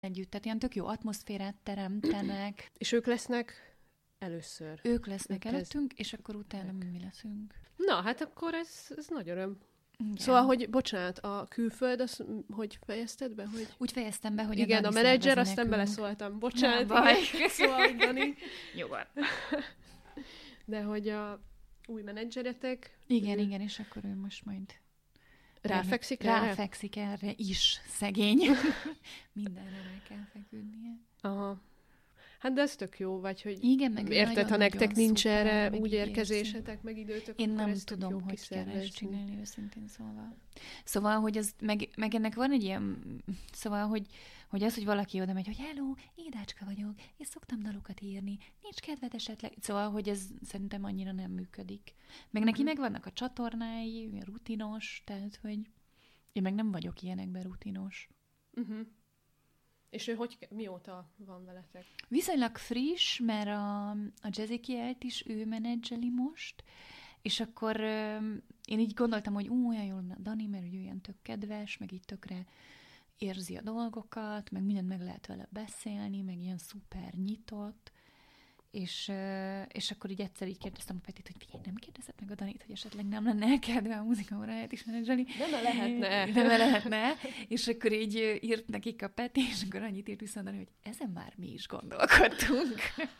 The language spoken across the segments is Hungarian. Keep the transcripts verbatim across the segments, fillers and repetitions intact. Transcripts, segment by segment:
együtt, tehát ilyen tök jó atmoszférát teremtenek. És ők lesznek először. Ők lesznek ők előttünk, és akkor utána mi leszünk. Na, hát akkor ez, ez nagy öröm. Igen. Szóval, hogy bocsánat, a külföld, az, hogy fejezted be? Hogy... Úgy fejeztem be, hogy igen, a, a menedzser, aztán beleszóltam. Bocsánat. Nem baj. Szóval, hogy Dani. Nyugodtan. De hogy a új menedzseretek... Igen, ő... igen, és akkor ő most majd... Ráfekszik erre? Ráfekszik erre is, szegény. Mindenre rá kell feküdnie. Aha. Hát de ez tök jó, vagy hogy igen, meg érted, ha nektek nincs szuper, erre úgy érkezésetek, meg időtök, én akkor nem ezt tudom, hogy kell ezt csinálni, őszintén szóval. Szóval, hogy az, meg, meg ennek van egy ilyen, szóval, hogy, hogy az, hogy valaki oda megy, hogy hello, Édácska vagyok, és szoktam dalokat írni, nincs kedved esetleg, szóval, hogy ez szerintem annyira nem működik. Meg neki meg vannak a csatornái, rutinos, tehát, hogy én meg nem vagyok ilyenekben rutinos. Uh-huh. És ő hogy, mióta van veletek? Viszonylag friss, mert a, a Jazzikielt is ő menedzseli most, és akkor euh, én így gondoltam, hogy ú, olyan jól Dani, mert ő ilyen tök kedves, meg így tökre érzi a dolgokat, meg mindent meg lehet vele beszélni, meg ilyen szuper nyitott, és, euh, és akkor így egyszer így kérdeztem a Petit, hogy figyelj, nem kérdezett meg a Danit, hogy esetleg nem lenne kedve a muzikaóráját is menedzselni. Nem lehetne. Nem lehetne. És akkor így írt nekik a Peti, és akkor annyit írt vissza Dani, hogy ezen már mi is gondolkodtunk.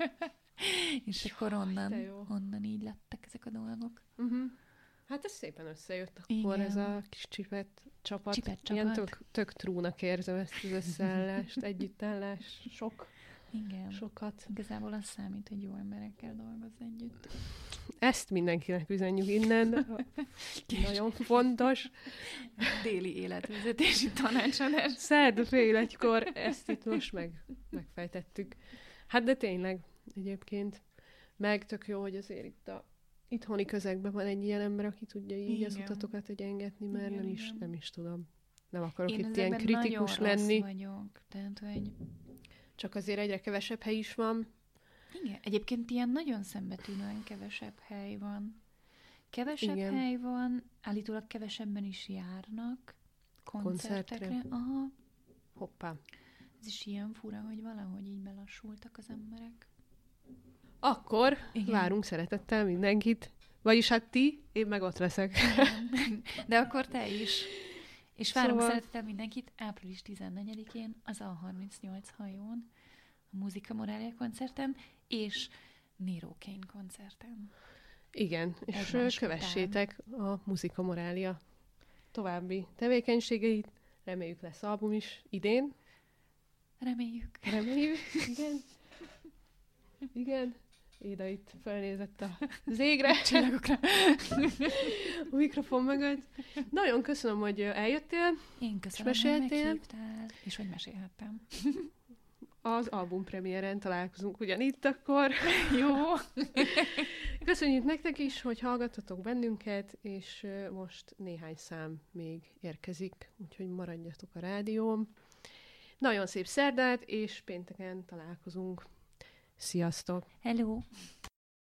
És akkor onnan, onnan így lettek ezek a dolgok. Uh-huh. Hát ez szépen összejött akkor. Igen. Ez a kis csipet csapat. Csipet csapat. Ilyen tök, tök trúnak érzem ezt az összeállást, együttállás, sok. Igen. Sokat. Igazából az számít, hogy jó emberekkel dolgozz együtt. Ezt mindenkinek üzenjük innen. Nagyon fontos. Déli életvezetési tanácsadás. Szerda fél egykor ezt itt most meg, megfejtettük. Hát de tényleg, egyébként. Meg tök jó, hogy azért itt a itthoni közegben van egy ilyen ember, aki tudja így igen. az utatokat egyengetni, mert igen, nem, is, nem is tudom. Nem akarok én itt ilyen kritikus lenni. Én vagyok. Tehát, hogy... Csak azért egyre kevesebb hely is van. Igen, egyébként ilyen nagyon szembetűnően kevesebb hely van. Kevesebb igen. hely van, állítólag kevesebben is járnak koncertekre. Koncertre. Aha. Hoppá. Ez is ilyen fura, hogy valahogy így belassultak az emberek. Akkor igen. várunk szeretettel mindenkit. Vagyis hát ti, én meg ott leszek. De akkor te is. És várunk szóval... szeretettel mindenkit április tizennegyedikén az A harmincnyolc hajón, a Muzika Morália koncerten, és Nero Kane koncerten. Igen, és Egymás kövessétek után. A Muzika Morália további tevékenységeit. Reméljük lesz album is idén. Reméljük. Reméljük, igen. Igen. Éda itt felnézett az égre. Csillagokra. A mikrofon mögött. Nagyon köszönöm, hogy eljöttél. Én köszönöm, és hogy meghívtál, és hogy mesélhettem. Az albumpremiéren találkozunk ugyanitt akkor. Jó. Köszönjük nektek is, hogy hallgattatok bennünket, és most néhány szám még érkezik, úgyhogy maradjatok a rádióm. Nagyon szép szerdát, és pénteken találkozunk. Sziasztok! Hello!